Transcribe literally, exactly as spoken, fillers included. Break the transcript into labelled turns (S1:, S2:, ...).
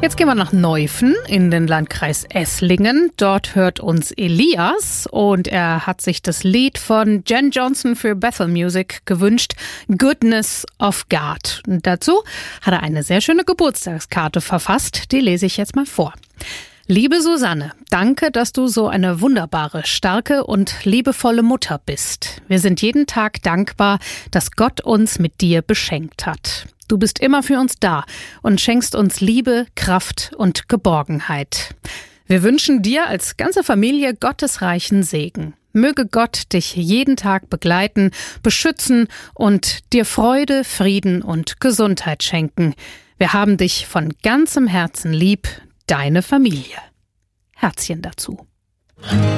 S1: Jetzt gehen wir nach Neuffen in den Landkreis Esslingen. Dort hört uns Elias und er hat sich das Lied von Jen Johnson für Bethel Music gewünscht, Goodness of God. Und dazu hat er eine sehr schöne Geburtstagskarte verfasst, die lese ich jetzt mal vor. Liebe Susanne, danke, dass du so eine wunderbare, starke und liebevolle Mutter bist. Wir sind jeden Tag dankbar, dass Gott uns mit dir beschenkt hat. Du bist immer für uns da und schenkst uns Liebe, Kraft und Geborgenheit. Wir wünschen dir als ganze Familie gottesreichen Segen. Möge Gott dich jeden Tag begleiten, beschützen und dir Freude, Frieden und Gesundheit schenken. Wir haben dich von ganzem Herzen lieb, deine Familie. Herzchen dazu.